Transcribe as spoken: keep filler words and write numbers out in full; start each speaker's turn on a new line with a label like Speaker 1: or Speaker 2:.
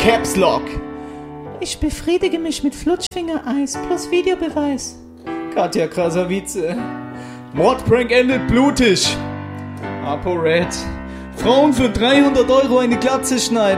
Speaker 1: Caps Lock.
Speaker 2: Ich befriedige mich mit Flutschfinger-Eis plus Videobeweis.
Speaker 1: Katja Krasavice. Mordprank endet blutig. ApoRed. Frauen für dreihundert Euro eine Glatze schneiden.